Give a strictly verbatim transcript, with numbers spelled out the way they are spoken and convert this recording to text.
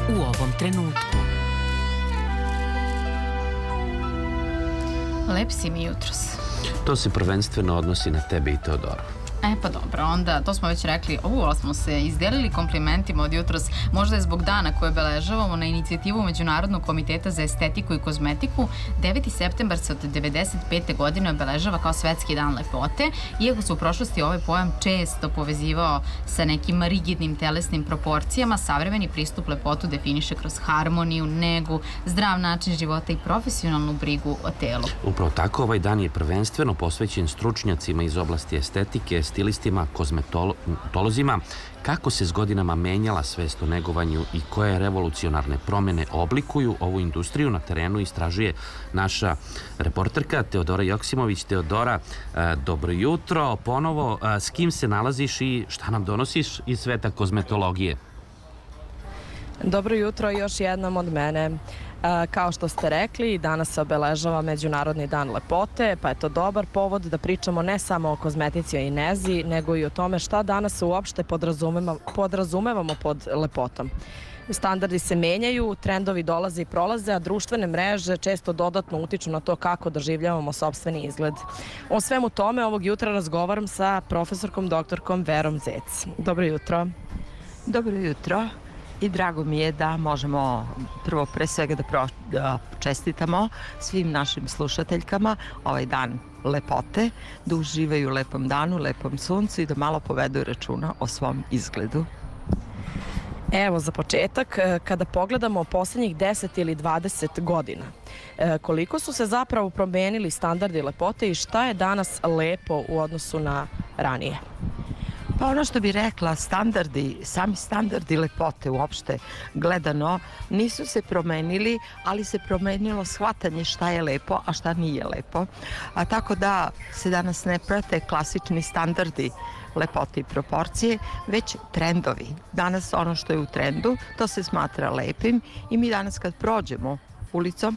u ovom trenutku. Lep si mi jutros. To se prvenstveno odnosi na tebe i Teodoru. E pa dobro, onda to smo već rekli, ovo smo se izdelili komplimentima od jutros, možda je zbog dana koje obeležavamo na inicijativu Međunarodnog komiteta za estetiku i kozmetiku. deveti septembar se od devedeset pete godine obeležava kao Svetski dan lepote, iako se u prošlosti ovaj pojam često povezivao sa nekim rigidnim telesnim proporcijama. Savremeni pristup lepotu definiše kroz harmoniju, negu, zdrav način života i profesionalnu brigu o telu. Upravo tako, ovaj dan je prvenstveno posvećen stručnjacima iz oblasti estetike, stilistima, kozmetolozima. Kako se s godinama menjala svest o negovanju i koje revolucionarne promene oblikuju ovu industriju na terenu istražuje naša reporterka Teodora Joksimović. Teodora, dobro jutro. Ponovo, s kim se nalaziš i šta nam donosiš iz sveta kozmetologije? Dobro jutro još jednom od mene. Kao što ste rekli, danas se obeležava Međunarodni dan lepote, pa je to dobar povod da pričamo ne samo o kozmetici i nezi, nego i o tome šta danas uopšte podrazumevamo pod lepotom. Standardi se menjaju, trendovi dolaze i prolaze, a društvene mreže često dodatno utiču na to kako doživljavamo sopstveni izgled. O svemu tome ovog jutra razgovaram sa profesorkom doktorkom Verom Zec. Dobro jutro. Dobro jutro. I drago mi je da možemo prvo pre svega da čestitamo svim našim slušateljkama ovaj dan lepote, da uživaju u lepom danu, lepom suncu i da malo povedu računa o svom izgledu. Evo, za početak, kada pogledamo poslednjih deset ili dvadeset godina, koliko su se zapravo promenili standardi lepote i šta je danas lepo u odnosu na ranije? Pa ono što bi rekla, standardi, sami standardi lepote uopšte gledano nisu se promenili, ali se promenilo shvatanje šta je lepo, a šta nije lepo. A tako da se danas ne prate klasični standardi lepote i proporcije, već trendovi. Danas ono što je u trendu, to se smatra lepim i mi danas kad prođemo ulicom,